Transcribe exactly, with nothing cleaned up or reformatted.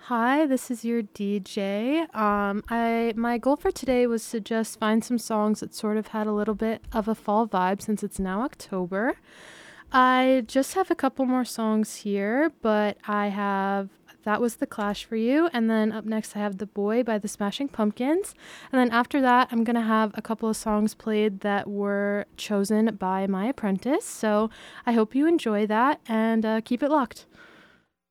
Hi, this is your D J. Um, I my goal for today was to just find some songs that sort of had a little bit of a fall vibe since it's now October. I just have a couple more songs here, but I have That Was the Clash for you, and then up next I have The Boy by the Smashing Pumpkins, and then after that I'm gonna have a couple of songs played that were chosen by my apprentice. So I hope you enjoy that and uh, keep it locked.